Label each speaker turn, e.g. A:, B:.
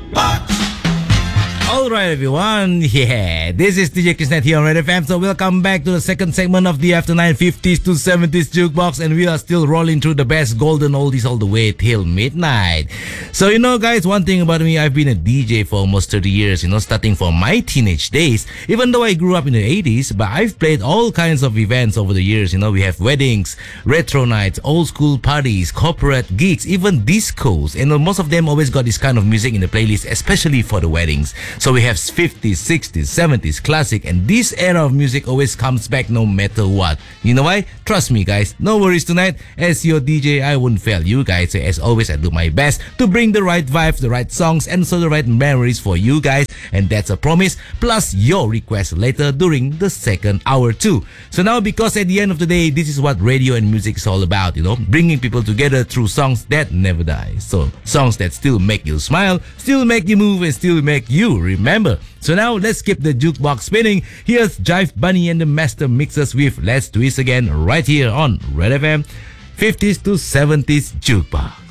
A: Alright everyone, this is DJ Krishna here on Red FM. So welcome back to the second segment of the After 950s to 70s Jukebox, and we are still rolling through the best golden oldies all the way till midnight. So guys, one thing about me, I've been a DJ for almost 30 years, starting from my teenage days. Even though I grew up in the 80s, but I've played all kinds of events over the years. We have weddings, retro nights, old school parties, corporate gigs, even discos, and most of them always got this kind of music in the playlist, especially for the weddings. So we have 50s, 60s, 70s, classic, and this era of music always comes back no matter what. You know why? Trust me guys, no worries tonight. As your DJ, I won't fail you guys. So as always, I do my best to bring the right vibes, the right songs, and so the right memories for you guys. And that's a promise, plus your request later during the second hour too. So now, because at the end of the day, this is what radio and music is all about, bringing people together through songs that never die. So songs that still make you smile, still make you move, and still make you remember. So now let's keep the jukebox spinning. Here's Jive Bunny and the Master Mixers with Let's Twist Again right here on Red FM 50s to 70s Jukebox.